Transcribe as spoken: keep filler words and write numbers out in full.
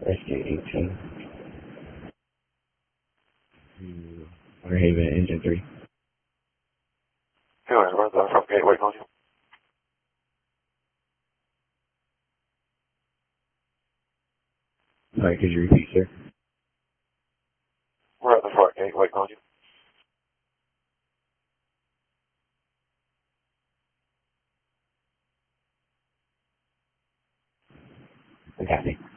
Rescue eighteen. Hmm. Waterhaven, engine three. Two is worth from Gateway calling you. Sorry, could you repeat, sir? We're at the front Gateway calling you. I got me.